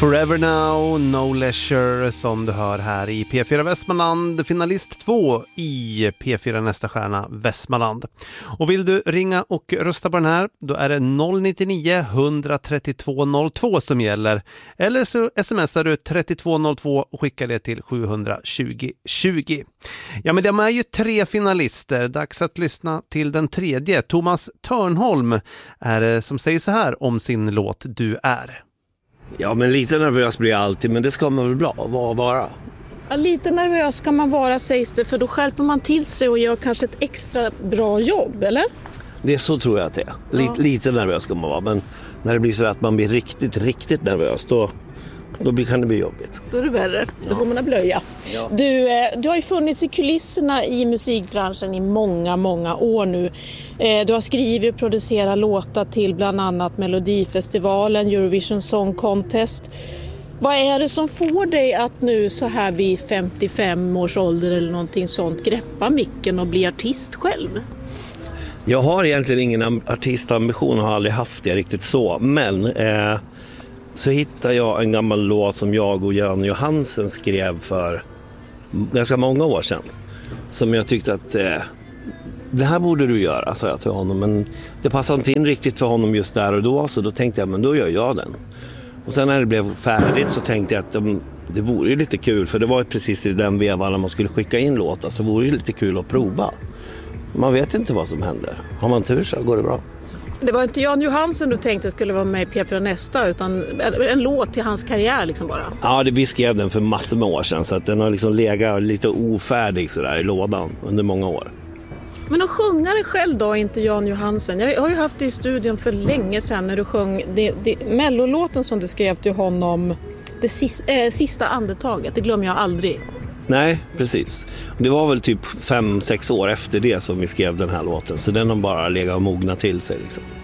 Forever Now, No Leisure som du hör här i P4 Västmanland, finalist 2 i P4 Nästa stjärna Västmanland. Och vill du ringa och rösta på den här, då är det 099 132 02 som gäller. Eller så smsar du 3202 och skickar det till 720 20. Ja, men de är ju 3 finalister. Dags att lyssna till den tredje. Thomas Törnholm är som säger så här om sin låt Du är. Ja, men lite nervös blir jag alltid, men det ska man väl vara. Ja, lite nervös ska man vara, sägs det, för då skärper man till sig och gör kanske ett extra bra jobb, eller? Det är så tror jag att det är. Lite nervös ska man vara, men när det blir så att man blir riktigt nervös, då kan det bli jobbigt. Då är det värre, då får man blöja. Ja. Du har ju funnits i kulisserna i musikbranschen i många år nu. Du har skrivit och producerat låtar till bland annat Melodifestivalen, Eurovision Song Contest. Vad är det som får dig att nu så här vid 55 års ålder eller någonting sånt greppa micken och bli artist själv? Jag har egentligen ingen artistambition och har aldrig haft det riktigt så, men så hittade jag en gammal låt som jag och Jan Johansen skrev för ganska många år sedan. Som jag tyckte att det här borde du göra, sa jag till honom. Men det passade inte in riktigt för honom just där och då, så då tänkte jag, men då gör jag den. Och sen när det blev färdigt så tänkte jag att det vore ju lite kul, för det var ju precis i den vevan när man skulle skicka in låtar, så vore det lite kul att prova. Man vet inte vad som händer. Har man tur så går det bra. Det var inte Jan Johansen du tänkte skulle vara med i P4 Nästa, utan en låt till hans karriär liksom bara? Ja, vi skrev den för massor med år sedan, så att den har liksom legat lite ofärdig sådär i lådan under många år. Men att sjunga det själv då, inte Jan Johansen. Jag har ju haft det i studion för länge sedan när du sjöng mellolåten som du skrev till honom, det sista andetaget, det glömmer jag aldrig. Nej, precis. Det var väl typ 5-6 år efter det som vi skrev den här låten. Så den har bara legat och mognat till sig liksom.